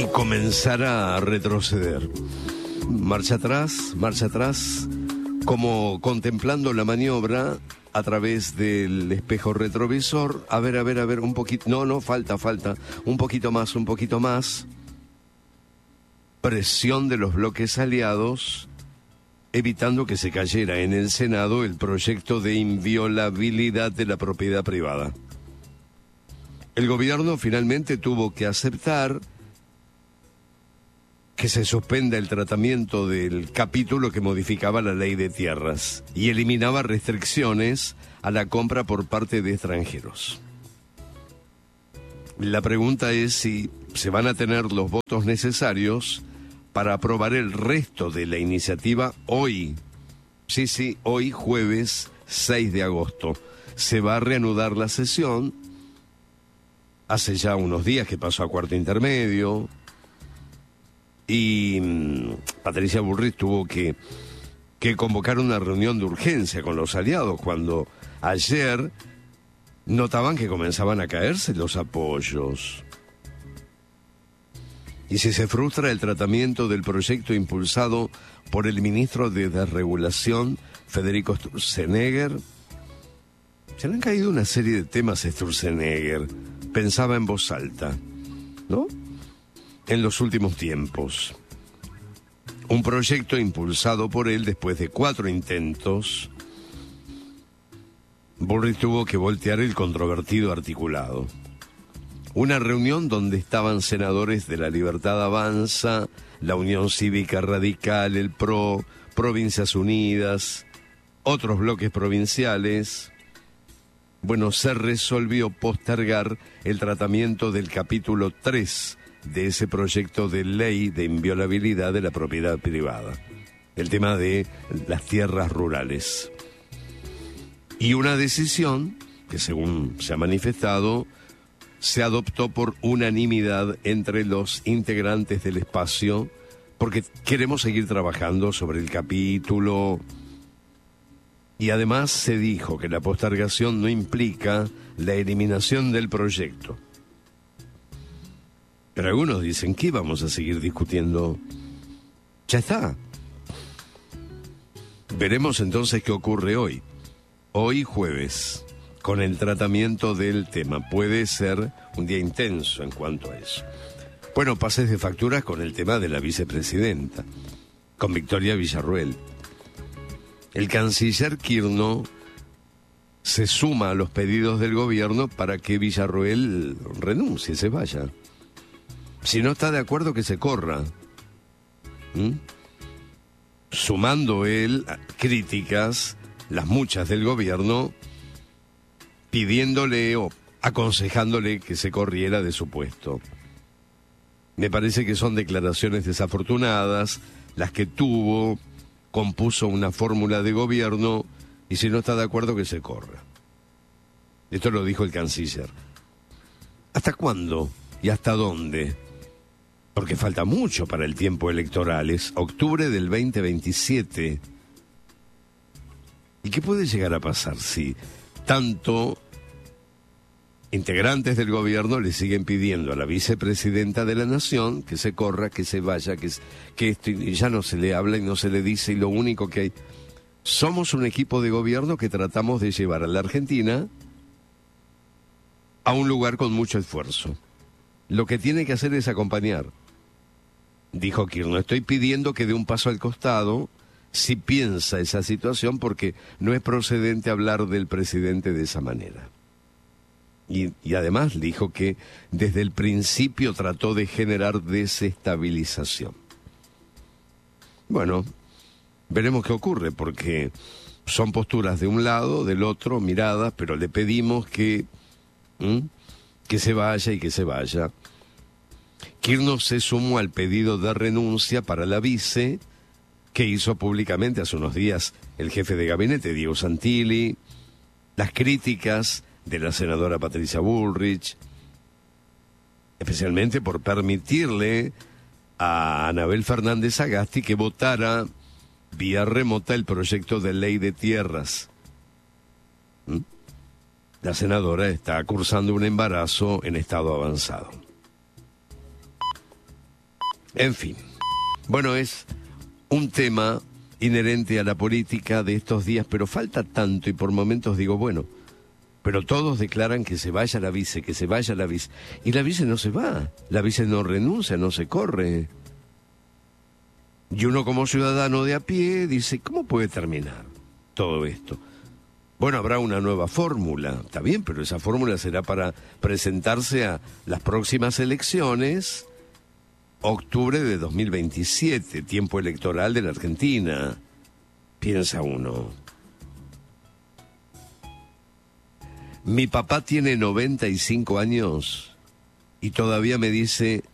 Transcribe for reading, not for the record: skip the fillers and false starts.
y comenzara a retroceder. Marcha atrás, como contemplando la maniobra a través del espejo retrovisor. A ver, un poquito, no, falta, un poquito más. Presión de los bloques aliados, evitando que se cayera en el Senado el proyecto de inviolabilidad de la propiedad privada. El gobierno finalmente tuvo que aceptar que se suspenda el tratamiento del capítulo que modificaba la ley de tierras y eliminaba restricciones a la compra por parte de extranjeros. La pregunta es si se van a tener los votos necesarios para aprobar el resto de la iniciativa hoy. Sí, hoy jueves 6 de agosto. Se va a reanudar la sesión. Hace ya unos días que pasó a cuarto intermedio. Y Patricia Bullrich tuvo que convocar una reunión de urgencia con los aliados cuando ayer notaban que comenzaban a caerse los apoyos. Y si se frustra el tratamiento del proyecto impulsado por el ministro de Desregulación, Federico Sturzenegger, se le han caído una serie de temas a Sturzenegger, pensaba en voz alta, ¿no? En los últimos tiempos. Un proyecto impulsado por él después de 4 intentos. Bullrich tuvo que voltear el controvertido articulado. Una reunión donde estaban senadores de La Libertad Avanza, la Unión Cívica Radical, el PRO, Provincias Unidas, otros bloques provinciales. Bueno, se resolvió postergar el tratamiento del capítulo 3 de ese proyecto de ley de inviolabilidad de la propiedad privada, el tema de las tierras rurales. Y una decisión que, según se ha manifestado, se adoptó por unanimidad entre los integrantes del espacio, porque queremos seguir trabajando sobre el capítulo. Y además se dijo que la postergación no implica la eliminación del proyecto. Pero algunos dicen que vamos a seguir discutiendo. Ya está. Veremos entonces qué ocurre hoy. Hoy jueves, con el tratamiento del tema. Puede ser un día intenso en cuanto a eso. Bueno, pases de facturas con el tema de la vicepresidenta, con Victoria Villarruel. El canciller Kirchner se suma a los pedidos del gobierno para que Villarruel renuncie, se vaya. Si no está de acuerdo, que se corra. Sumando él críticas, las muchas del gobierno, pidiéndole o aconsejándole que se corriera de su puesto. Me parece que son declaraciones desafortunadas las que tuvo, compuso una fórmula de gobierno y si no está de acuerdo, que se corra. Esto lo dijo el canciller. ¿Hasta cuándo y hasta dónde? Porque falta mucho para el tiempo electoral, es octubre del 2027. ¿Y qué puede llegar a pasar si tanto integrantes del gobierno le siguen pidiendo a la vicepresidenta de la Nación que se corra, que se vaya, que esto, y ya no se le habla y no se le dice, y lo único que hay? Somos un equipo de gobierno que tratamos de llevar a la Argentina a un lugar con mucho esfuerzo. Lo que tiene que hacer es acompañar. Dijo Kirchner, estoy pidiendo que dé un paso al costado si piensa esa situación, porque no es procedente hablar del presidente de esa manera. Y además dijo que desde el principio trató de generar desestabilización. Bueno, veremos qué ocurre, porque son posturas de un lado, del otro, miradas, pero le pedimos que se vaya y que se vaya. Kirchner se sumó al pedido de renuncia para la vice que hizo públicamente hace unos días el jefe de gabinete, Diego Santilli, las críticas de la senadora Patricia Bullrich, especialmente por permitirle a Anabel Fernández Sagasti que votara vía remota el proyecto de ley de tierras. La senadora está cursando un embarazo en estado avanzado. En fin. Bueno, es un tema inherente a la política de estos días, pero falta tanto y por momentos digo, bueno, pero todos declaran que se vaya la vice, que se vaya la vice. Y la vice no se va, la vice no renuncia, no se corre. Y uno como ciudadano de a pie dice, ¿cómo puede terminar todo esto? Bueno, habrá una nueva fórmula, está bien, pero esa fórmula será para presentarse a las próximas elecciones, octubre de 2027, tiempo electoral de la Argentina, piensa uno. Mi papá tiene 95 años y todavía me dice,